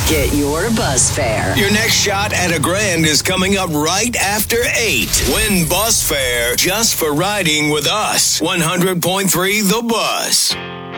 Get your bus fare. Your next shot at $1,000 is coming up right after 8. Win bus fare just for riding with us. 100.3 The Bus.